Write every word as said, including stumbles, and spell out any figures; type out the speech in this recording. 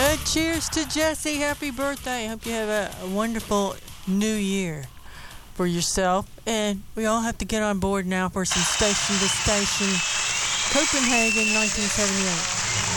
Uh, cheers to Jesse. Happy birthday. Hope you have a, a wonderful new year for yourself. And we all have to get on board now for some Station to Station Copenhagen nineteen seventy-eight.